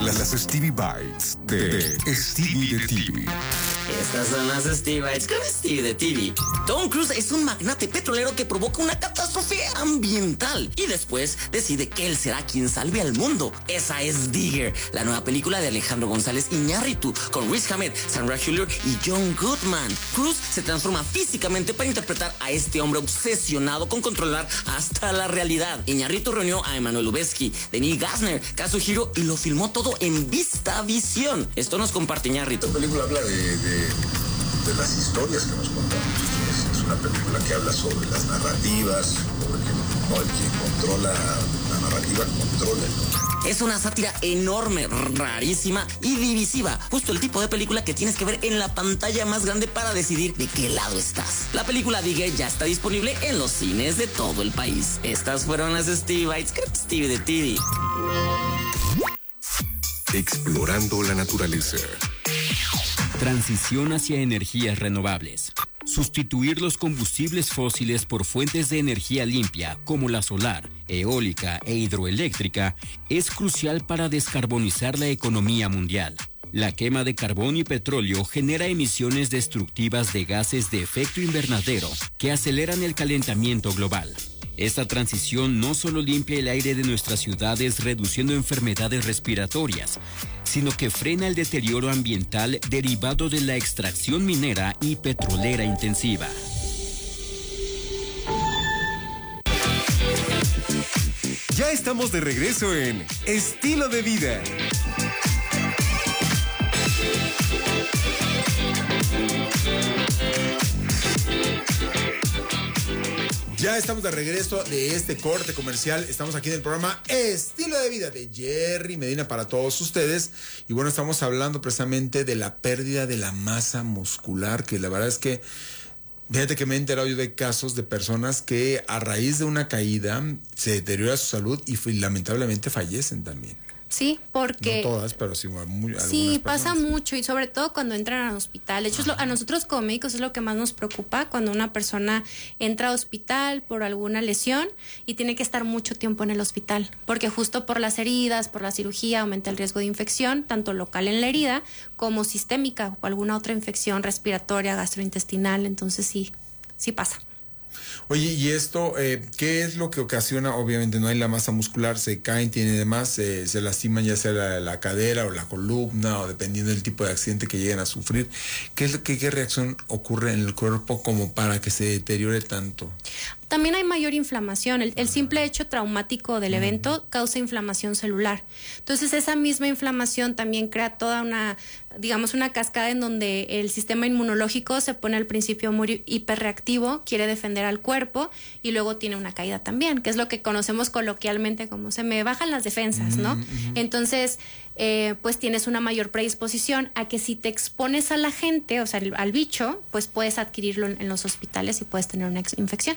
Las Stevie Bites de Stevie de TV. Estas son las Stevie Bites con Stevie de TV. Tom Cruise es un magnate petrolero que provoca una catástrofe ambiental y después decide que él será quien salve al mundo. Esa es Digger, la nueva película de Alejandro González Iñárritu con Riz Ahmed, Sandra Hüller y John Goodman. Cruise se transforma físicamente para interpretar a este hombre obsesionado con controlar hasta la realidad. Iñárritu reunió a Emmanuel Lubezki, Denis Gassner, Kazuhiro y lo filmó todo en VistaVision. Esto nos comparte Iñárritu. Esta película habla de las historias que nos contamos. Es una película que habla sobre las narrativas, sobre que el que controla la narrativa controla el mundo. Es una sátira enorme, rarísima y divisiva. Justo el tipo de película que tienes que ver en la pantalla más grande para decidir de qué lado estás. La película Digger ya está disponible en los cines de todo el país. Estas fueron las Stevie Bites con Stevie de TV. Explorando la naturaleza. Transición hacia energías renovables. Sustituir los combustibles fósiles por fuentes de energía limpia como la solar, eólica e hidroeléctrica es crucial para descarbonizar la economía mundial. La quema de carbón y petróleo genera emisiones destructivas de gases de efecto invernadero que aceleran el calentamiento global. Esta transición no solo limpia el aire de nuestras ciudades reduciendo enfermedades respiratorias, sino que frena el deterioro ambiental derivado de la extracción minera y petrolera intensiva. Ya estamos de regreso en Estilo de Vida. Ya estamos de regreso de este corte comercial. Estamos aquí en el programa Estilo de Vida de Jerry Medina para todos ustedes. Y bueno, estamos hablando precisamente de la pérdida de la masa muscular, que la verdad es que, fíjate que me he enterado yo de casos de personas que a raíz de una caída se deteriora su salud y lamentablemente fallecen también. Sí, porque... No todas, pero sí algunas sí, personas. pasa mucho y sobre todo cuando entran al hospital. De hecho, a nosotros como médicos es lo que más nos preocupa cuando una persona entra a hospital por alguna lesión y tiene que estar mucho tiempo en el hospital, porque justo por las heridas, por la cirugía, aumenta el riesgo de infección, tanto local en la herida como sistémica o alguna otra infección respiratoria, gastrointestinal. Entonces sí pasa. Oye, ¿y esto qué es lo que ocasiona? Obviamente no hay la masa muscular, se caen, tienen demás, se lastiman ya sea la cadera o la columna o dependiendo del tipo de accidente que lleguen a sufrir. ¿Qué reacción ocurre en el cuerpo como para que se deteriore tanto? También hay mayor inflamación. El simple hecho traumático del evento causa inflamación celular. Entonces, esa misma inflamación también crea toda una cascada en donde el sistema inmunológico se pone al principio muy hiperreactivo, quiere defender al cuerpo y luego tiene una caída también, que es lo que conocemos coloquialmente como se me bajan las defensas, ¿no? Entonces, pues tienes una mayor predisposición a que si te expones a la gente, o sea, al bicho, pues puedes adquirirlo en los hospitales y puedes tener una infección.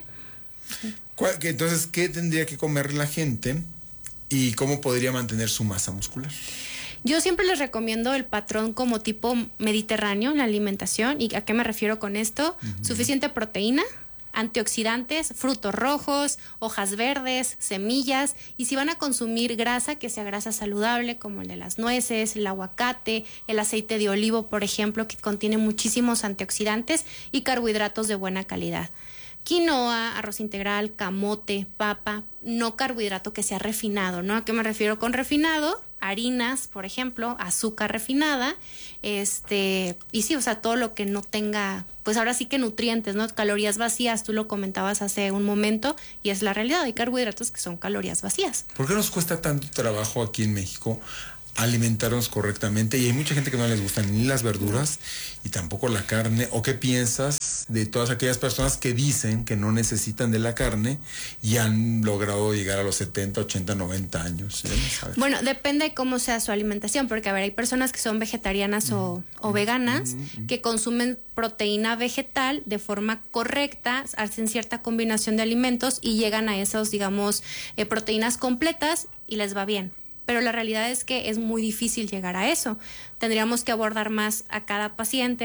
Entonces, ¿qué tendría que comer la gente y cómo podría mantener su masa muscular? Yo siempre les recomiendo el patrón como tipo mediterráneo en la alimentación. ¿Y a qué me refiero con esto? Suficiente proteína, antioxidantes, frutos rojos, hojas verdes, semillas, y si van a consumir grasa, que sea grasa saludable como el de las nueces, el aguacate, el aceite de olivo, por ejemplo, que contiene muchísimos antioxidantes y carbohidratos de buena calidad. Quinoa, arroz integral, camote, papa, no carbohidrato que sea refinado, ¿no? ¿A qué me refiero con refinado? Harinas, por ejemplo, azúcar refinada, y sí, o sea, todo lo que no tenga, pues ahora sí que nutrientes, ¿no? Calorías vacías, tú lo comentabas hace un momento, y es la realidad, hay carbohidratos que son calorías vacías. ¿Por qué nos cuesta tanto trabajo aquí en México alimentarnos correctamente? Y hay mucha gente que no les gustan ni las verduras y tampoco la carne. ¿O qué piensas de todas aquellas personas que dicen que no necesitan de la carne y han logrado llegar a los 70, 80, 90 años? Bueno, depende de cómo sea su alimentación, porque a ver, hay personas que son vegetarianas o veganas que consumen proteína vegetal de forma correcta, hacen cierta combinación de alimentos y llegan a esos, proteínas completas y les va bien. Pero la realidad es que es muy difícil llegar a eso. Tendríamos que abordar más a cada paciente, ver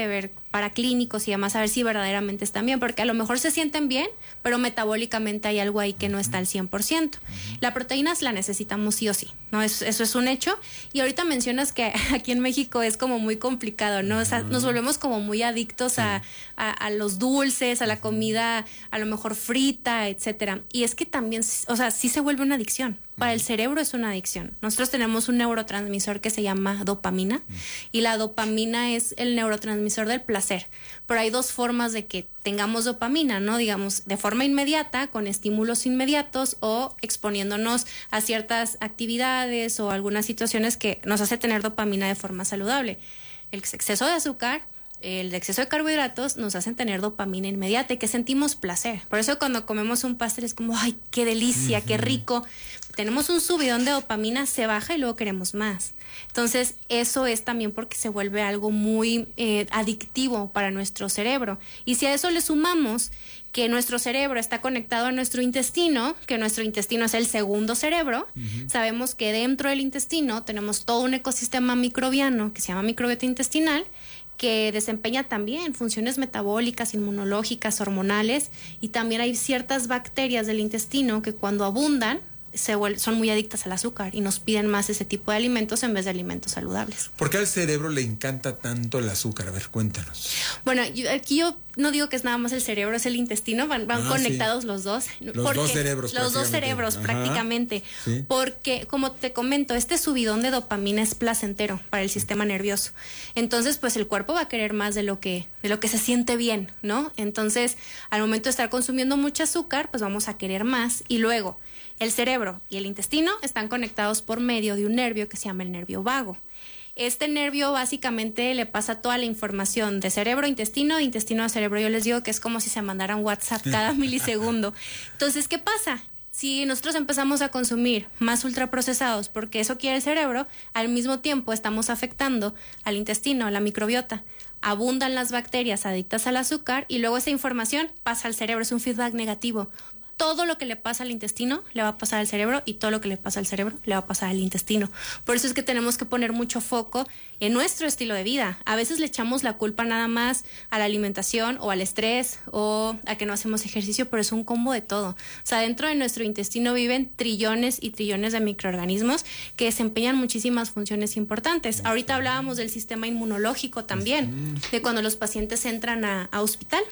paraclínicos y demás, a ver si verdaderamente están bien, porque a lo mejor se sienten bien, pero metabólicamente hay algo ahí que no está al 100%. La proteína la necesitamos sí o sí, ¿no? Eso es un hecho. Y ahorita mencionas que aquí en México es como muy complicado, ¿no? O sea, nos volvemos como muy adictos a los dulces, a la comida a lo mejor frita, etcétera. Y es que también, o sea, sí se vuelve una adicción. Para el cerebro es una adicción. Nosotros tenemos un neurotransmisor que se llama dopamina y la dopamina es el neurotransmisor del placer. Pero hay dos formas de que tengamos dopamina, ¿no? Digamos, de forma inmediata, con estímulos inmediatos o exponiéndonos a ciertas actividades o algunas situaciones que nos hace tener dopamina de forma saludable. El exceso de azúcar, el exceso de carbohidratos nos hacen tener dopamina inmediata y que sentimos placer. Por eso cuando comemos un pastel es como, ¡ay, qué delicia, qué rico! Tenemos un subidón de dopamina, se baja y luego queremos más. Entonces, eso es también porque se vuelve algo muy adictivo para nuestro cerebro. Y si a eso le sumamos que nuestro cerebro está conectado a nuestro intestino, que nuestro intestino es el segundo cerebro, sabemos que dentro del intestino tenemos todo un ecosistema microbiano que se llama microbiota intestinal, que desempeña también funciones metabólicas, inmunológicas, hormonales, y también hay ciertas bacterias del intestino que cuando abundan son muy adictas al azúcar y nos piden más ese tipo de alimentos en vez de alimentos saludables. ¿Por qué al cerebro le encanta tanto el azúcar? A ver, cuéntanos. Bueno, aquí yo no digo que es nada más el cerebro, es el intestino, van conectados los dos. Los dos cerebros. Los dos cerebros prácticamente. Sí. Porque, como te comento, este subidón de dopamina es placentero para el sistema nervioso. Entonces, pues el cuerpo va a querer más de lo que se siente bien, ¿no? Entonces, al momento de estar consumiendo mucho azúcar, pues vamos a querer más. Y luego, el cerebro y el intestino están conectados por medio de un nervio que se llama el nervio vago. Este nervio básicamente le pasa toda la información de cerebro a intestino, de intestino a cerebro. Yo les digo que es como si se mandaran WhatsApp cada milisegundo. Entonces, ¿qué pasa? Si nosotros empezamos a consumir más ultraprocesados, porque eso quiere el cerebro, al mismo tiempo estamos afectando al intestino, a la microbiota. Abundan las bacterias adictas al azúcar y luego esa información pasa al cerebro. Es un feedback negativo. Todo lo que le pasa al intestino le va a pasar al cerebro y todo lo que le pasa al cerebro le va a pasar al intestino. Por eso es que tenemos que poner mucho foco en nuestro estilo de vida. A veces le echamos la culpa nada más a la alimentación o al estrés o a que no hacemos ejercicio, pero es un combo de todo. O sea, dentro de nuestro intestino viven trillones y trillones de microorganismos que desempeñan muchísimas funciones importantes. Ahorita hablábamos del sistema inmunológico también, de cuando los pacientes entran a hospital.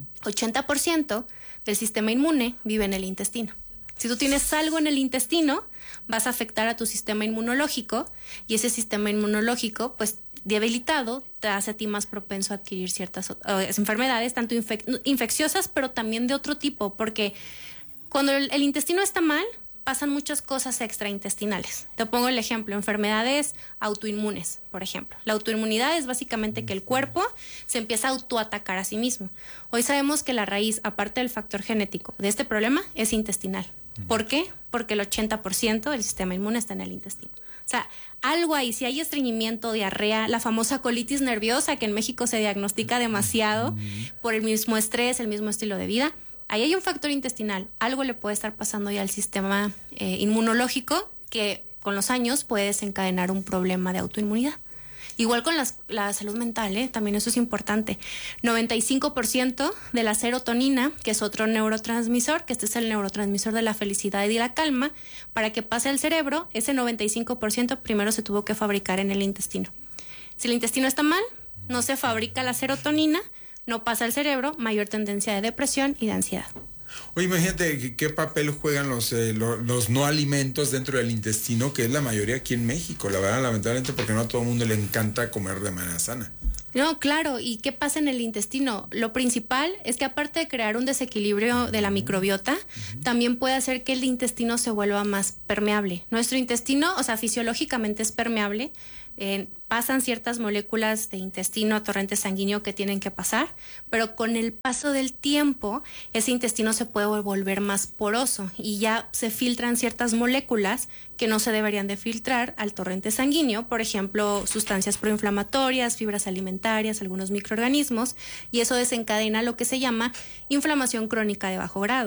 80% del sistema inmune vive en el intestino. Si tú tienes algo en el intestino, vas a afectar a tu sistema inmunológico y ese sistema inmunológico, pues debilitado, te hace a ti más propenso a adquirir ciertas enfermedades, tanto infecciosas, pero también de otro tipo, porque cuando el intestino está mal, pasan muchas cosas extraintestinales. Te pongo el ejemplo, enfermedades autoinmunes, por ejemplo. La autoinmunidad es básicamente que el cuerpo se empieza a autoatacar a sí mismo. Hoy sabemos que la raíz, aparte del factor genético de este problema, es intestinal. ¿Por qué? Porque el 80% del sistema inmune está en el intestino. O sea, algo ahí, si hay estreñimiento, diarrea, la famosa colitis nerviosa que en México se diagnostica demasiado por el mismo estrés, el mismo estilo de vida, ahí hay un factor intestinal. Algo le puede estar pasando ya al sistema inmunológico que con los años puede desencadenar un problema de autoinmunidad. Igual con la salud mental, también eso es importante. 95% de la serotonina, que es otro neurotransmisor, que este es el neurotransmisor de la felicidad y de la calma, para que pase al cerebro, ese 95% primero se tuvo que fabricar en el intestino. Si el intestino está mal, no se fabrica la serotonina, no pasa al cerebro, mayor tendencia de depresión y de ansiedad. Oye, imagínate qué papel juegan los no alimentos dentro del intestino, que es la mayoría aquí en México, la verdad, lamentablemente, porque no a todo el mundo le encanta comer de manera sana. No, claro, ¿y qué pasa en el intestino? Lo principal es que aparte de crear un desequilibrio de la microbiota, también puede hacer que el intestino se vuelva más permeable. Nuestro intestino, o sea, fisiológicamente es permeable, pasan ciertas moléculas de intestino a torrente sanguíneo que tienen que pasar, pero con el paso del tiempo ese intestino se puede volver más poroso y ya se filtran ciertas moléculas que no se deberían de filtrar al torrente sanguíneo, por ejemplo, sustancias proinflamatorias, fibras alimentarias, algunos microorganismos, y eso desencadena lo que se llama inflamación crónica de bajo grado.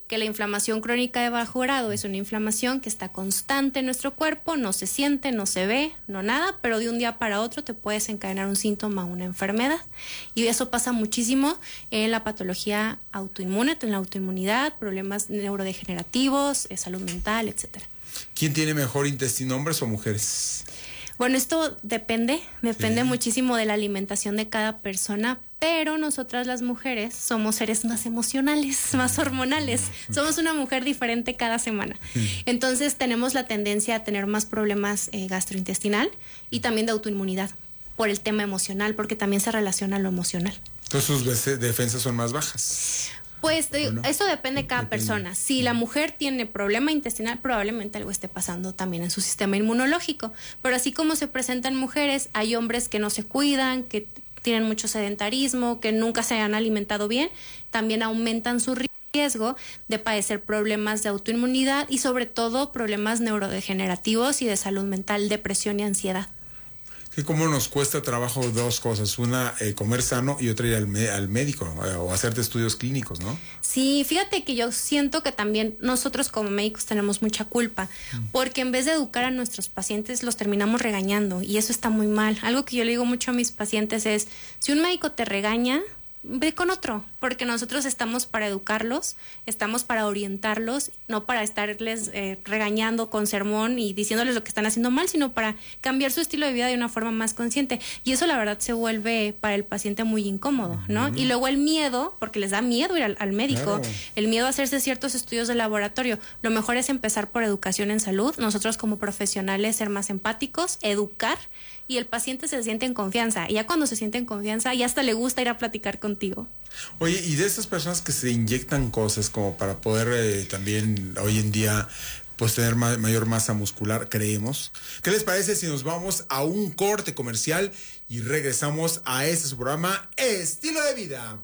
que la inflamación crónica de bajo grado es una inflamación que está constante en nuestro cuerpo, no se siente, no se ve, no nada, pero de un día para otro te puede desencadenar un síntoma, una enfermedad. Y eso pasa muchísimo en la patología autoinmune, en la autoinmunidad, problemas neurodegenerativos, salud mental, etcétera. ¿Quién tiene mejor intestino, hombres o mujeres? Bueno, esto depende muchísimo de la alimentación de cada persona, pero nosotras las mujeres somos seres más emocionales, más hormonales. Somos una mujer diferente cada semana. Entonces tenemos la tendencia a tener más problemas gastrointestinal y también de autoinmunidad por el tema emocional, porque también se relaciona a lo emocional. Entonces sus defensas son más bajas. Pues eso depende de cada persona. Si la mujer tiene problema intestinal, probablemente algo esté pasando también en su sistema inmunológico. Pero así como se presentan mujeres, hay hombres que no se cuidan, que tienen mucho sedentarismo, que nunca se han alimentado bien, también aumentan su riesgo de padecer problemas de autoinmunidad y sobre todo problemas neurodegenerativos y de salud mental, depresión y ansiedad. ¿Y cómo nos cuesta trabajo dos cosas? Una, comer sano, y otra, ir al médico o hacerte estudios clínicos, ¿no? Sí, fíjate que yo siento que también nosotros como médicos tenemos mucha culpa, porque en vez de educar a nuestros pacientes los terminamos regañando y eso está muy mal. Algo que yo le digo mucho a mis pacientes es, si un médico te regaña, ve con otro, porque nosotros estamos para educarlos, estamos para orientarlos, no para estarles regañando con sermón y diciéndoles lo que están haciendo mal, sino para cambiar su estilo de vida de una forma más consciente. Y eso la verdad se vuelve para el paciente muy incómodo, ¿no? Y luego el miedo, porque les da miedo ir al médico, claro. El miedo a hacerse ciertos estudios de laboratorio. Lo mejor es empezar por educación en salud, nosotros como profesionales ser más empáticos, educar, y el paciente se siente en confianza. Y ya cuando se siente en confianza, ya hasta le gusta ir a platicar contigo. Oye, y de estas personas que se inyectan cosas como para poder también hoy en día pues tener mayor masa muscular, creemos. ¿Qué les parece si nos vamos a un corte comercial y regresamos a este su programa Estilo de Vida?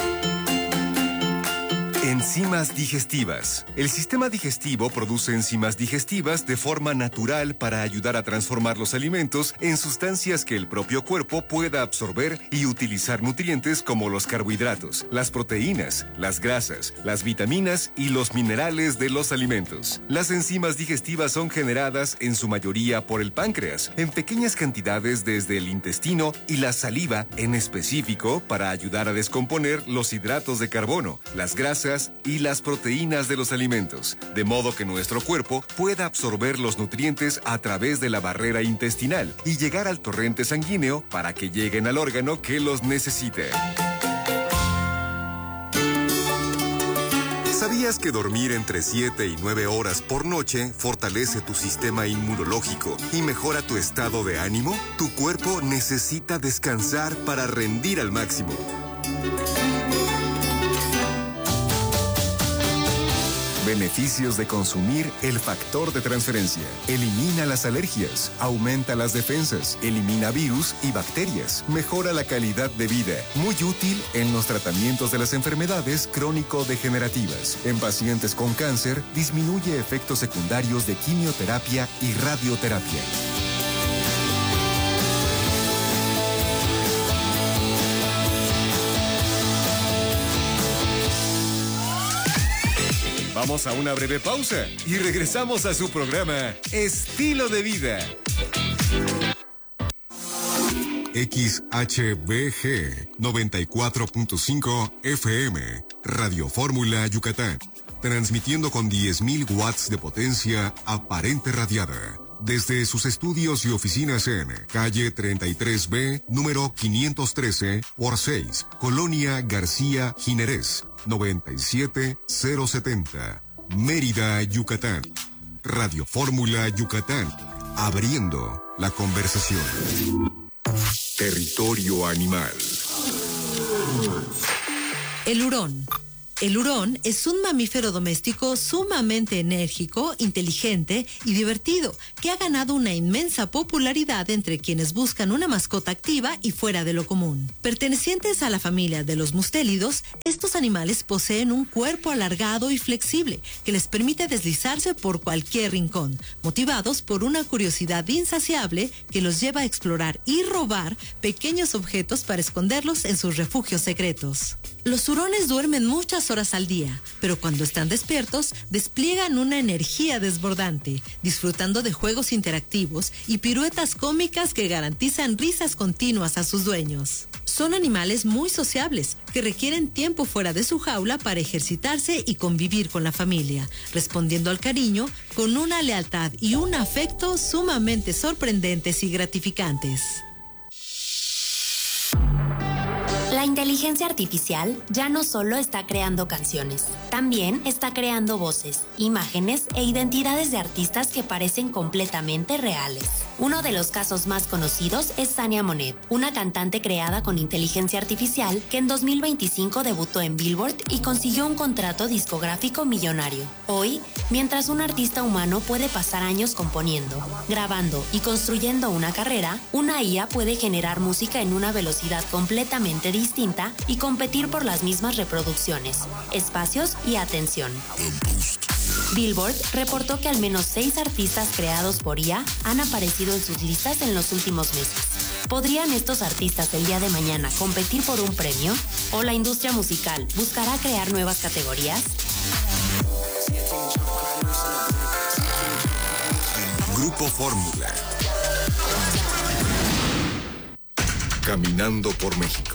Enzimas digestivas. El sistema digestivo produce enzimas digestivas de forma natural para ayudar a transformar los alimentos en sustancias que el propio cuerpo pueda absorber y utilizar nutrientes como los carbohidratos, las proteínas, las grasas, las vitaminas y los minerales de los alimentos. Las enzimas digestivas son generadas en su mayoría por el páncreas, en pequeñas cantidades desde el intestino y la saliva en específico para ayudar a descomponer los hidratos de carbono, las grasas y las proteínas de los alimentos, de modo que nuestro cuerpo pueda absorber los nutrientes a través de la barrera intestinal y llegar al torrente sanguíneo para que lleguen al órgano que los necesite. ¿Sabías que dormir entre 7 y 9 horas por noche fortalece tu sistema inmunológico y mejora tu estado de ánimo? Tu cuerpo necesita descansar para rendir al máximo. Beneficios de consumir el factor de transferencia. Elimina las alergias, aumenta las defensas, elimina virus y bacterias, mejora la calidad de vida. Muy útil en los tratamientos de las enfermedades crónico-degenerativas. En pacientes con cáncer, disminuye efectos secundarios de quimioterapia y radioterapia. Vamos a una breve pausa y regresamos a su programa Estilo de Vida. XHBG 94.5 FM, Radio Fórmula Yucatán, transmitiendo con 10.000 watts de potencia aparente radiada. Desde sus estudios y oficinas en calle 33B, número 513 por 6, Colonia García Jiménez, 97070, Mérida, Yucatán. Radio Fórmula Yucatán, abriendo la conversación. Territorio animal. El hurón. El hurón es un mamífero doméstico sumamente enérgico, inteligente y divertido, que ha ganado una inmensa popularidad entre quienes buscan una mascota activa y fuera de lo común. Pertenecientes a la familia de los mustélidos, estos animales poseen un cuerpo alargado y flexible que les permite deslizarse por cualquier rincón, motivados por una curiosidad insaciable que los lleva a explorar y robar pequeños objetos para esconderlos en sus refugios secretos. Los hurones duermen muchas horas al día, pero cuando están despiertos, despliegan una energía desbordante, disfrutando de juegos interactivos y piruetas cómicas que garantizan risas continuas a sus dueños. Son animales muy sociables, que requieren tiempo fuera de su jaula para ejercitarse y convivir con la familia, respondiendo al cariño con una lealtad y un afecto sumamente sorprendentes y gratificantes. La inteligencia artificial ya no solo está creando canciones, también está creando voces, imágenes e identidades de artistas que parecen completamente reales. Uno de los casos más conocidos es Sania Monet, una cantante creada con inteligencia artificial que en 2025 debutó en Billboard y consiguió un contrato discográfico millonario. Hoy, mientras un artista humano puede pasar años componiendo, grabando y construyendo una carrera, una IA puede generar música en una velocidad completamente distinta y competir por las mismas reproducciones, espacios y atención. Billboard reportó que al menos 6 artistas creados por IA han aparecido en sus listas en los últimos meses. ¿Podrían estos artistas el día de mañana competir por un premio? ¿O la industria musical buscará crear nuevas categorías? Grupo Fórmula. Caminando por México.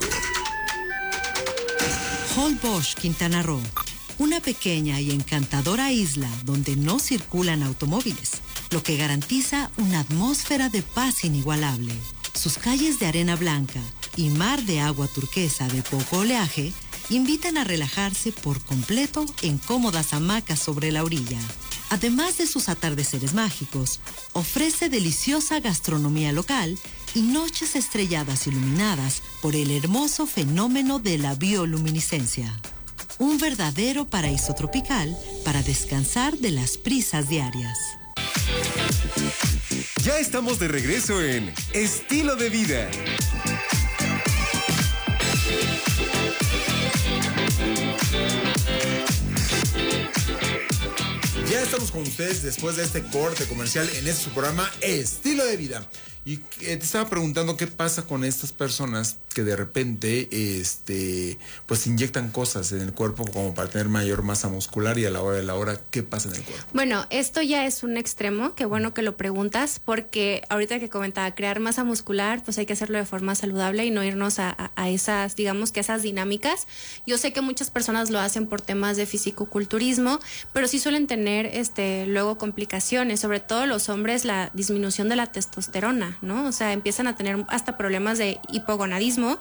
Holbox, Quintana Roo. Una pequeña y encantadora isla donde no circulan automóviles, lo que garantiza una atmósfera de paz inigualable. Sus calles de arena blanca y mar de agua turquesa de poco oleaje invitan a relajarse por completo en cómodas hamacas sobre la orilla. Además de sus atardeceres mágicos, ofrece deliciosa gastronomía local y noches estrelladas iluminadas por el hermoso fenómeno de la bioluminiscencia. Un verdadero paraíso tropical para descansar de las prisas diarias. Ya estamos de regreso en Estilo de Vida. Ya estamos con ustedes después de este corte comercial en este su programa Estilo de Vida. Y te estaba preguntando qué pasa con estas personas que de repente pues inyectan cosas en el cuerpo como para tener mayor masa muscular, y a la hora de la hora, ¿qué pasa en el cuerpo? Bueno, esto ya es un extremo, qué bueno que lo preguntas, porque ahorita que comentaba, crear masa muscular, pues hay que hacerlo de forma saludable y no irnos a esas, digamos que esas dinámicas. Yo sé que muchas personas lo hacen por temas de fisicoculturismo, pero sí suelen tener luego complicaciones, sobre todo los hombres, la disminución de la testosterona, ¿no? O sea, empiezan a tener hasta problemas de hipogonadismo,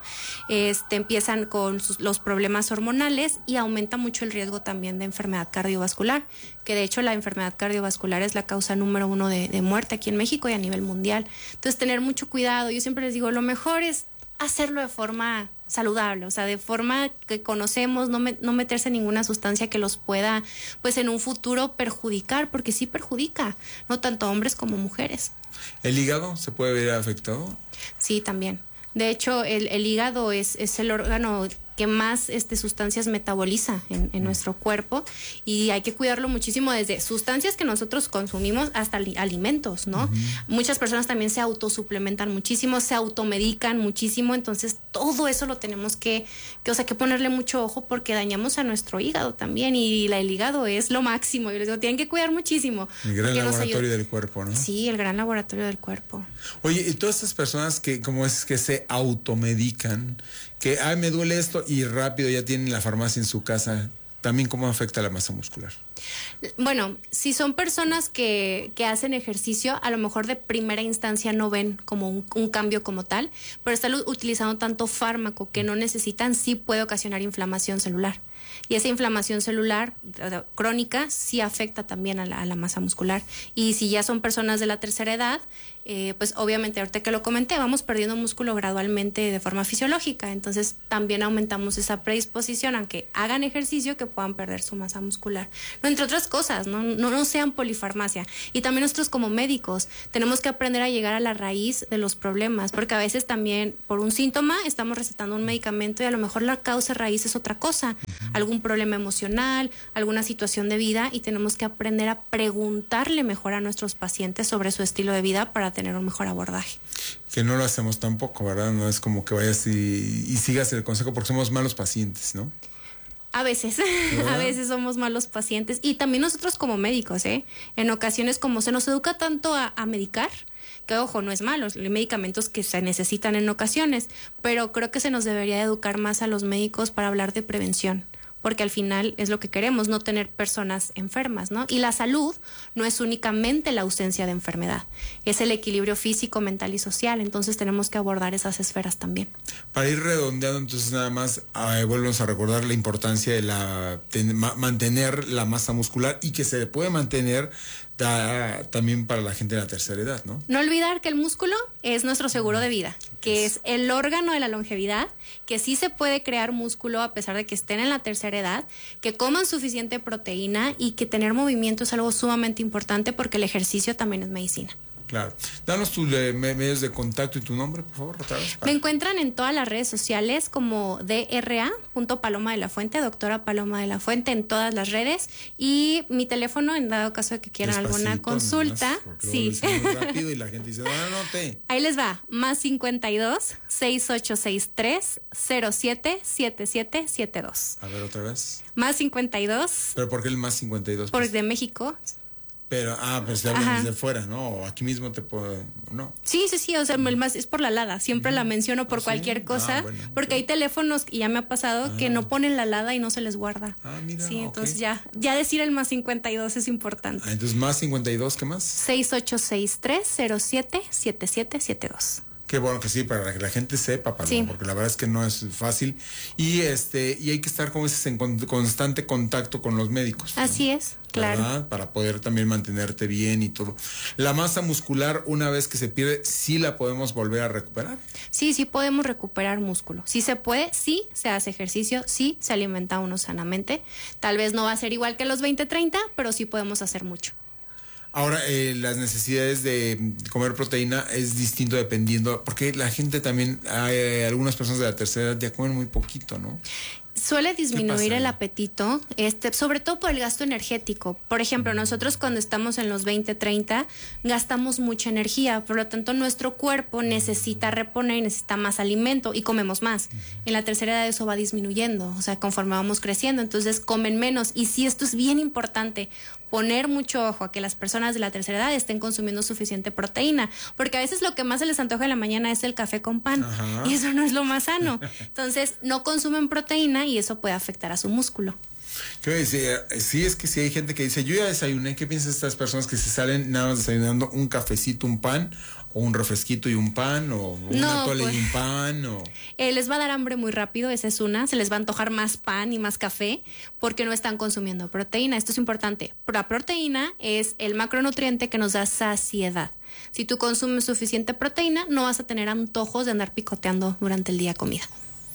empiezan con los problemas hormonales y aumenta mucho el riesgo también de enfermedad cardiovascular, que de hecho la enfermedad cardiovascular es la causa número 1 de muerte aquí en México y a nivel mundial. Entonces, tener mucho cuidado. Yo siempre les digo, lo mejor es hacerlo de forma saludable, o sea, de forma que conocemos, no meterse en ninguna sustancia que los pueda, pues en un futuro perjudicar, porque sí perjudica, no tanto hombres como mujeres. ¿El hígado se puede ver afectado? Sí, también. De hecho, el hígado es el órgano que más sustancias metaboliza en nuestro cuerpo, y hay que cuidarlo muchísimo, desde sustancias que nosotros consumimos hasta alimentos, ¿no? Muchas personas también se autosuplementan muchísimo, se automedican muchísimo, entonces todo eso lo tenemos que ponerle mucho ojo, porque dañamos a nuestro hígado también, y el hígado es lo máximo. Yo les digo, tienen que cuidar muchísimo. El gran laboratorio del cuerpo, ¿no? Sí, el gran laboratorio del cuerpo. Oye, y todas estas personas que se automedican, que me duele esto y rápido ya tienen la farmacia en su casa, ¿también cómo afecta la masa muscular? Bueno, si son personas que hacen ejercicio, a lo mejor de primera instancia no ven como un cambio como tal, pero están utilizando tanto fármaco que no necesitan, sí puede ocasionar inflamación celular. Y esa inflamación celular crónica sí afecta también a la masa muscular. Y si ya son personas de la tercera edad, pues obviamente, ahorita que lo comenté, vamos perdiendo músculo gradualmente de forma fisiológica. Entonces también aumentamos esa predisposición, aunque hagan ejercicio, que puedan perder su masa muscular. No, entre otras cosas, no sean polifarmacia. Y también nosotros como médicos tenemos que aprender a llegar a la raíz de los problemas, porque a veces también por un síntoma estamos recetando un medicamento y a lo mejor la causa raíz es otra cosa, algún problema emocional, alguna situación de vida, y tenemos que aprender a preguntarle mejor a nuestros pacientes sobre su estilo de vida para tener un mejor abordaje. Que no lo hacemos tampoco, ¿verdad? No es como que vayas y sigas el consejo, porque somos malos pacientes, ¿no? A veces, a veces somos malos pacientes. Y también nosotros como médicos, en ocasiones como se nos educa tanto a medicar, que ojo, no es malo, hay medicamentos que se necesitan en ocasiones, pero creo que se nos debería educar más a los médicos para hablar de prevención, porque al final es lo que queremos, no tener personas enfermas, ¿no? Y la salud no es únicamente la ausencia de enfermedad, es el equilibrio físico, mental y social, entonces tenemos que abordar esas esferas también. Para ir redondeando, entonces nada más, volvemos a recordar la importancia de mantener la masa muscular y que se puede mantener también para la gente de la tercera edad, ¿no? No olvidar que el músculo es nuestro seguro de vida, que es el órgano de la longevidad, que sí se puede crear músculo a pesar de que estén en la tercera edad, que coman suficiente proteína y que tener movimiento es algo sumamente importante porque el ejercicio también es medicina. Claro. Danos tus medios de contacto y tu nombre, por favor, otra vez. Me encuentran en todas las redes sociales como DRA.Paloma de la Fuente, doctora Paloma de la Fuente, en todas las redes. Y mi teléfono, en dado caso de que quieran alguna consulta. Sí. Muy rápido y la gente dice, no, anote. Ahí les va, +52 6863 077772. A ver, otra vez. +52. ¿Pero por qué el +52? Porque de México. Pero se hablan desde fuera, ¿no? O aquí mismo te puedo, ¿no? Sí, o sea, es por la LADA, siempre la menciono por cualquier cosa, bueno, porque hay teléfonos, y ya me ha pasado, que no ponen la LADA y no se les guarda. Mira, sí, entonces ya decir el +52 es importante. Entonces, +52, ¿qué más? 6863077772. Qué bueno que sí, para que la gente sepa, Paloma, sí. Porque la verdad es que no es fácil. Y hay que estar, como dices, en constante contacto con los médicos, ¿no? Así es, claro. ¿Verdad? Para poder también mantenerte bien y todo. La masa muscular, una vez que se pierde, ¿sí la podemos volver a recuperar? Sí podemos recuperar músculo. Sí se puede, sí se hace ejercicio, sí se alimenta uno sanamente. Tal vez no va a ser igual que los 20-30, pero sí podemos hacer mucho. Ahora, las necesidades de comer proteína es distinto dependiendo, porque la gente también, hay algunas personas de la tercera edad ya comen muy poquito, ¿no? Suele disminuir el apetito, sobre todo por el gasto energético. Por ejemplo, nosotros cuando estamos en los 20-30 gastamos mucha energía, por lo tanto nuestro cuerpo necesita reponer y necesita más alimento y comemos más. En la tercera edad eso va disminuyendo, o sea, conforme vamos creciendo, entonces comen menos. Y sí, esto es bien importante, poner mucho ojo a que las personas de la tercera edad estén consumiendo suficiente proteína, porque a veces lo que más se les antoja en la mañana es el café con pan. Ajá. Y eso no es lo más sano. Entonces no consumen proteína y eso puede afectar a su músculo. ¿Qué decía? Sí, es que si hay gente que dice, yo ya desayuné, ¿qué piensas de estas personas que se salen nada más desayunando un cafecito, un pan, o un refresquito y un pan, o un atole y un pan? Les va a dar hambre muy rápido, esa es una, se les va a antojar más pan y más café porque no están consumiendo proteína. Esto es importante. La proteína es el macronutriente que nos da saciedad. Si tú consumes suficiente proteína, no vas a tener antojos de andar picoteando durante el día comida.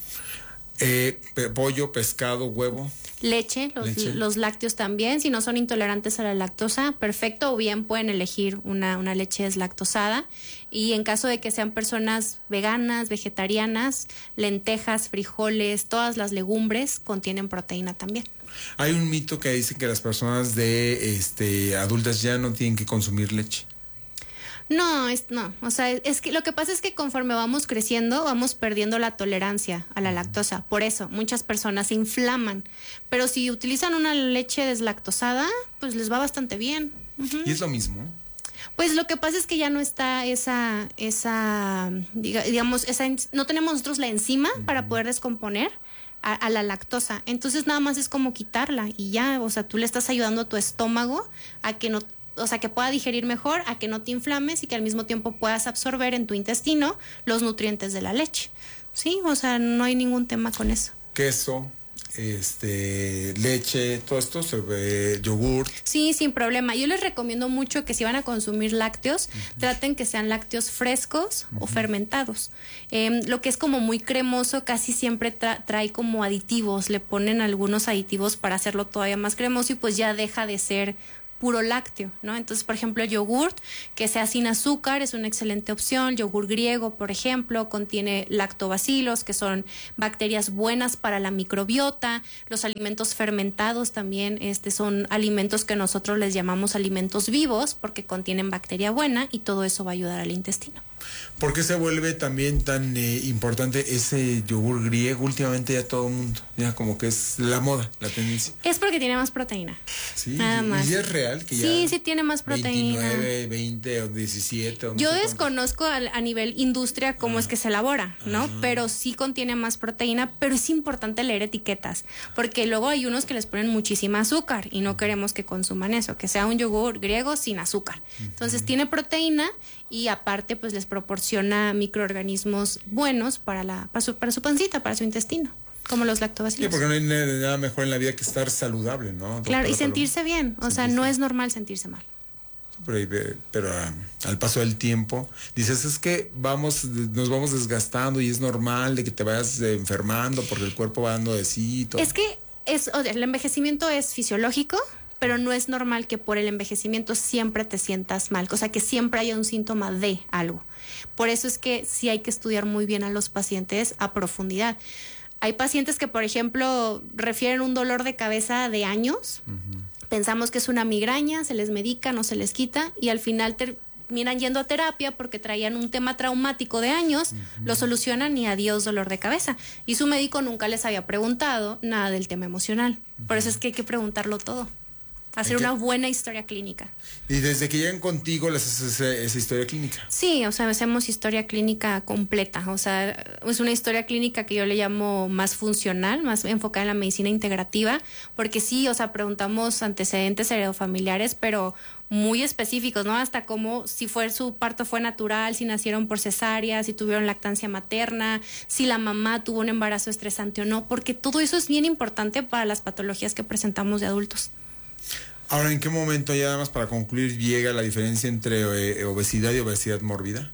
Pollo, pescado, huevo. Leche, los lácteos también, si no son intolerantes a la lactosa, perfecto, o bien pueden elegir una leche deslactosada. Y en caso de que sean personas veganas, vegetarianas, lentejas, frijoles, todas las legumbres contienen proteína también. Hay un mito que dice que las personas de adultas ya no tienen que consumir leche. No, o sea, es que lo que pasa es que conforme vamos creciendo, vamos perdiendo la tolerancia a la lactosa. Por eso, muchas personas se inflaman. Pero si utilizan una leche deslactosada, pues les va bastante bien. Uh-huh. ¿Y es lo mismo? Pues lo que pasa es que ya no está no tenemos nosotros la enzima para poder descomponer a la lactosa. Entonces nada más es como quitarla y ya, o sea, tú le estás ayudando a tu estómago a que no, o sea, que pueda digerir mejor, a que no te inflames y que al mismo tiempo puedas absorber en tu intestino los nutrientes de la leche. Sí, o sea, no hay ningún tema con eso. Queso, leche, todo esto, yogur. Sí, sin problema. Yo les recomiendo mucho que si van a consumir lácteos, traten que sean lácteos frescos o fermentados. Lo que es como muy cremoso casi siempre trae como aditivos, le ponen algunos aditivos para hacerlo todavía más cremoso y pues ya deja de ser puro lácteo, ¿no? Entonces, por ejemplo, yogurt que sea sin azúcar es una excelente opción. Yogur griego, por ejemplo, contiene lactobacilos, que son bacterias buenas para la microbiota. Los alimentos fermentados también son alimentos que nosotros les llamamos alimentos vivos porque contienen bacteria buena y todo eso va a ayudar al intestino. ¿Por qué se vuelve también tan importante ese yogur griego? Últimamente ya todo el mundo, ya como que es la moda, la tendencia. Es porque tiene más proteína. Sí, nada más. ¿Y es real que sí, ya sí tiene más proteína. 29, 20 o 17 o no Yo sé desconozco a nivel industria cómo es que se elabora, ¿no? Pero sí contiene más proteína, pero es importante leer etiquetas, porque luego hay unos que les ponen muchísima azúcar y no queremos que consuman eso, que sea un yogur griego sin azúcar. Entonces tiene proteína y aparte pues les proporciona microorganismos buenos para su pancita, para su intestino, como los lactobacilos. Sí, porque no hay nada mejor en la vida que estar saludable, ¿no? Doctora Claro, y Paloma? sentirse bien, o sea, no es normal sentirse mal. Pero al paso del tiempo, dices, es que nos vamos desgastando y es normal de que te vayas enfermando porque el cuerpo va dando de sí y todo. Es que el envejecimiento es fisiológico, pero no es normal que por el envejecimiento siempre te sientas mal, o sea, que siempre haya un síntoma de algo. Por eso es que sí hay que estudiar muy bien a los pacientes a profundidad. Hay pacientes que, por ejemplo, refieren un dolor de cabeza de años, pensamos que es una migraña, se les medica, no se les quita, y al final terminan yendo a terapia porque traían un tema traumático de años, lo solucionan y adiós dolor de cabeza. Y su médico nunca les había preguntado nada del tema emocional. Por eso es que hay que preguntarlo todo. Hacer una buena historia clínica. Y desde que llegan contigo les haces esa historia clínica. Sí, o sea, hacemos historia clínica completa. O sea, es una historia clínica que yo le llamo más funcional, más enfocada en la medicina integrativa, porque sí, o sea, preguntamos antecedentes heredofamiliares, pero muy específicos, ¿no? Hasta como si su parto fue natural, si nacieron por cesárea, si tuvieron lactancia materna, si la mamá tuvo un embarazo estresante o no, porque todo eso es bien importante para las patologías que presentamos de adultos. Ahora, ¿en qué momento, ya nada más para concluir, llega la diferencia entre obesidad y obesidad mórbida?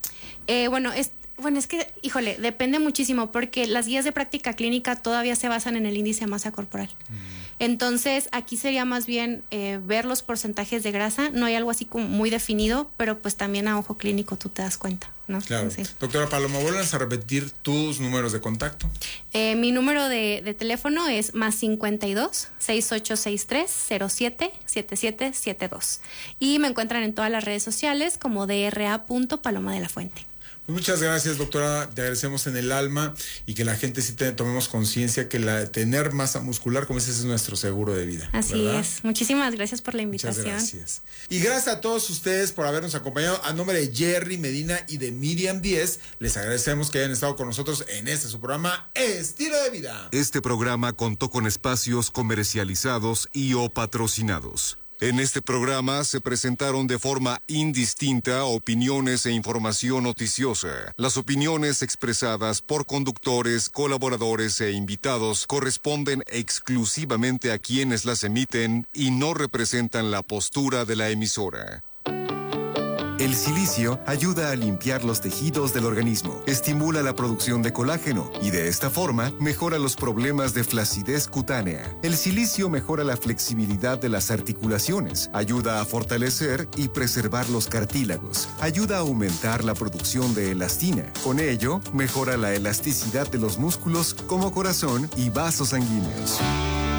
Es que, híjole, depende muchísimo porque las guías de práctica clínica todavía se basan en el índice de masa corporal. Entonces, aquí sería más bien ver los porcentajes de grasa. No hay algo así como muy definido, pero pues también a ojo clínico tú te das cuenta, ¿no? Claro. Sí. Doctora Paloma, ¿vuelves a repetir tus números de contacto? Mi número de teléfono es +52 6863 077772 y me encuentran en todas las redes sociales como dra.paloma de la Fuente. Muchas gracias, doctora. Te agradecemos en el alma y que la gente sí tomemos conciencia que tener masa muscular, como dices, es nuestro seguro de vida. Así ¿verdad? es. Muchísimas gracias por la invitación. Muchas gracias. Y gracias a todos ustedes por habernos acompañado. A nombre de Jerry Medina y de Miriam Díez, les agradecemos que hayan estado con nosotros en su programa Estilo de Vida. Este programa contó con espacios comercializados y o patrocinados. En este programa se presentaron de forma indistinta opiniones e información noticiosa. Las opiniones expresadas por conductores, colaboradores e invitados corresponden exclusivamente a quienes las emiten y no representan la postura de la emisora. El silicio ayuda a limpiar los tejidos del organismo, estimula la producción de colágeno y de esta forma mejora los problemas de flacidez cutánea. El silicio mejora la flexibilidad de las articulaciones, ayuda a fortalecer y preservar los cartílagos, ayuda a aumentar la producción de elastina. Con ello, mejora la elasticidad de los músculos como corazón y vasos sanguíneos.